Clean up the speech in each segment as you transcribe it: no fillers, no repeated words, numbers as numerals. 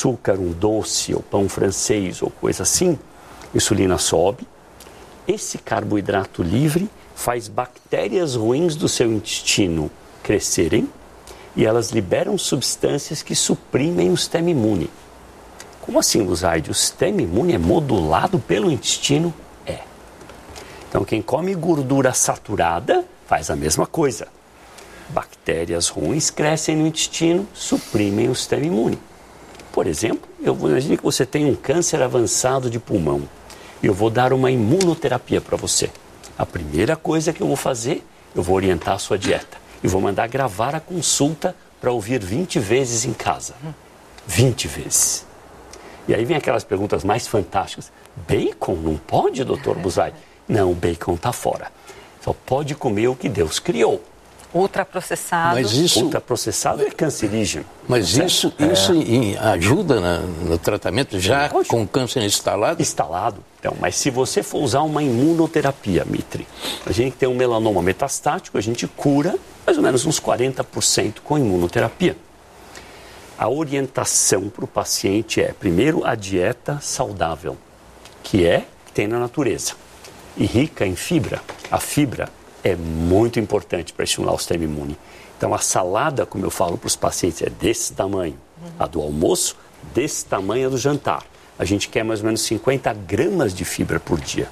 açúcar, um doce, ou pão francês, ou coisa assim, a insulina sobe. Esse carboidrato livre faz bactérias ruins do seu intestino crescerem e elas liberam substâncias que suprimem o sistema imune. Como assim, Luzaide? O sistema imune é modulado pelo intestino? É. Então, quem come gordura saturada faz a mesma coisa. Bactérias ruins crescem no intestino, suprimem o sistema imune. Por exemplo, imagine que você tem um câncer avançado de pulmão e eu vou dar uma imunoterapia para você. A primeira coisa que eu vou fazer, eu vou orientar a sua dieta e vou mandar gravar a consulta para ouvir 20 vezes em casa. 20 vezes. E aí vem aquelas perguntas mais fantásticas. Bacon não pode, doutor Buzaide? Não, o bacon está fora. Só pode comer o que Deus criou. Ultraprocessado. Mas isso... Ultraprocessado é cancerígeno. Mas isso ajuda no tratamento já com câncer instalado? Instalado. Então, mas se você for usar uma imunoterapia, Mitri, a gente tem um melanoma metastático, a gente cura mais ou menos uns 40% com imunoterapia. A orientação para o paciente é, primeiro, a dieta saudável, que tem na natureza, e rica em fibra. A fibra é muito importante para estimular o sistema imune. Então, a salada, como eu falo para os pacientes, é desse tamanho. A do almoço, desse tamanho do jantar. A gente quer mais ou menos 50 gramas de fibra por dia.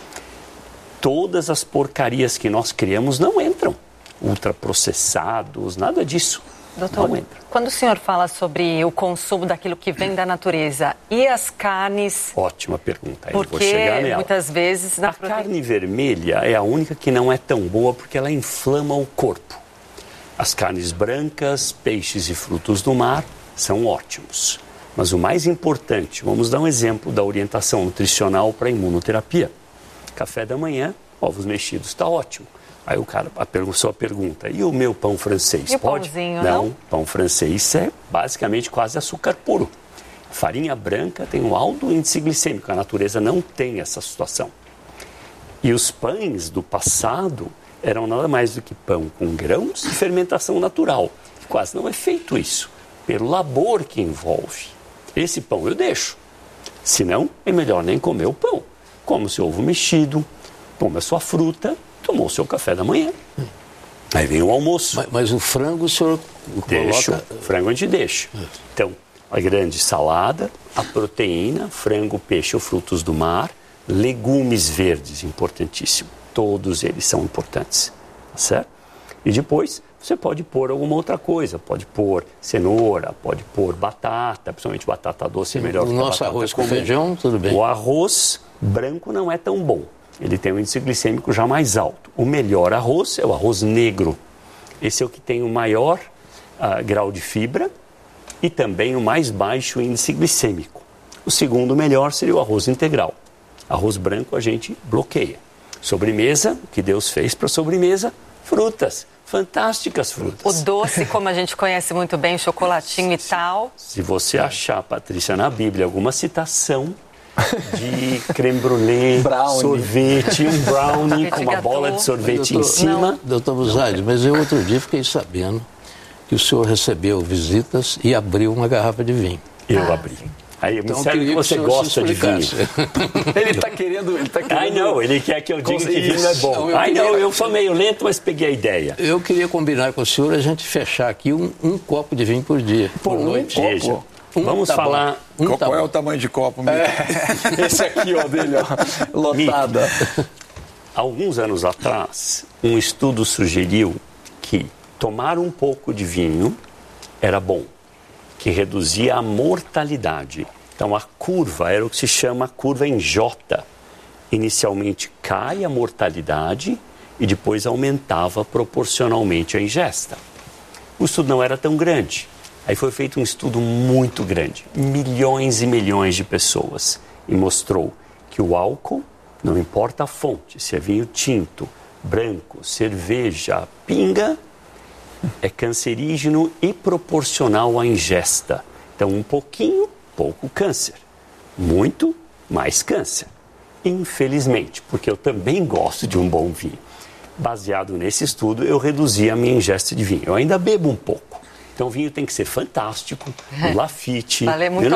Todas as porcarias que nós criamos não entram. Ultraprocessados, nada disso. Doutor, quando o senhor fala sobre o consumo daquilo que vem da natureza e as carnes... Ótima pergunta, porque vou chegar nela. Muitas vezes... A carne vermelha é a única que não é tão boa porque ela inflama o corpo. As carnes brancas, peixes e frutos do mar são ótimos. Mas o mais importante, vamos dar um exemplo da orientação nutricional para a imunoterapia. Café da manhã, ovos mexidos, está ótimo. Aí a pessoa pergunta, e o meu pão francês? E pode? Pãozinho, não, pão francês é basicamente quase açúcar puro. Farinha branca tem um alto índice glicêmico, a natureza não tem essa situação. E os pães do passado eram nada mais do que pão com grãos e fermentação natural. Quase não é feito isso, pelo labor que envolve. Esse pão eu deixo, senão é melhor nem comer o pão. Come o seu ovo mexido, tome a sua fruta, tomou o seu café da manhã. Aí vem o almoço. Mas o frango o senhor coloca... O frango a gente deixa. Então, a grande salada, a proteína, frango, peixe ou frutos do mar, legumes verdes, importantíssimo. Todos eles são importantes, certo? E depois, você pode pôr alguma outra coisa. Pode pôr cenoura, pode pôr batata, principalmente batata doce é melhor que a batata comum. O nosso arroz com feijão, tudo bem. O arroz branco não é tão bom. Ele tem um índice glicêmico já mais alto. O melhor arroz é o arroz negro. Esse é o que tem o maior grau de fibra e também o mais baixo índice glicêmico. O segundo melhor seria o arroz integral. Arroz branco a gente bloqueia. Sobremesa, o que Deus fez para sobremesa? Frutas. Fantásticas frutas. O doce, como a gente conhece muito bem, chocolatinho e tal. Se você achar, Patrícia, na Bíblia alguma citação de creme brulee, sorvete, um brownie com uma bola de sorvete em cima. Doutor Buzaide, mas eu outro dia fiquei sabendo que o senhor recebeu visitas e abriu uma garrafa de vinho. Eu abri. Aí, então, que você gosta de vinho. Ele está querendo... Ai, não, ele quer que eu diga que vinho é bom. Eu sou meio lento, mas peguei a ideia. Eu queria combinar com o senhor a gente fechar aqui um copo de vinho por dia, por noite. Vamos falar... Qual é o tamanho de copo? Esse aqui, ó, dele, ó, lotada. Alguns anos atrás, um estudo sugeriu que tomar um pouco de vinho era bom, que reduzia a mortalidade. Então, a curva era o que se chama curva em J. Inicialmente cai a mortalidade e depois aumentava proporcionalmente a ingesta. O estudo não era tão grande. Aí foi feito um estudo muito grande, milhões e milhões de pessoas, e mostrou que o álcool, não importa a fonte, se é vinho tinto, branco, cerveja, pinga, é cancerígeno e proporcional à ingesta. Então, um pouquinho, pouco câncer. Muito, mais câncer. Infelizmente, porque eu também gosto de um bom vinho. Baseado nesse estudo, eu reduzi a minha ingesta de vinho. Eu ainda bebo um pouco. Então, o vinho tem que ser fantástico, um Lafite,